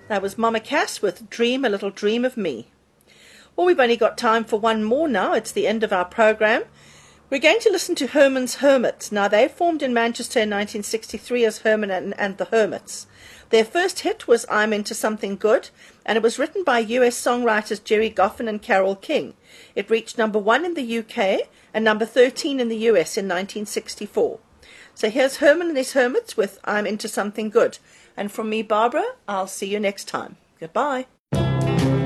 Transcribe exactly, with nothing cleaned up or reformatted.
That was Mama Cass with Dream a Little Dream of Me. Well, we've only got time for one more now. It's the end of our program. We're going to listen to Herman's Hermits. Now, they formed in Manchester in nineteen sixty-three as Herman and, and the Hermits. Their first hit was I'm Into Something Good, and it was written by U S songwriters Jerry Goffin and Carole King. It reached number one in the U K and number thirteen in the U S in nineteen sixty-four. So here's Herman and his Hermits with I'm Into Something Good. And from me, Barbara, I'll see you next time. Goodbye.